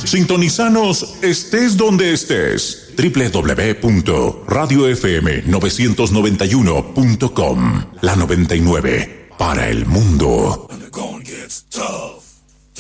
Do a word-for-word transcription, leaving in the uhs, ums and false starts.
Sintonizanos estés donde estés. doble u doble u doble u punto radio f m novecientos noventa y uno punto com. La noventa y nueve para el mundo.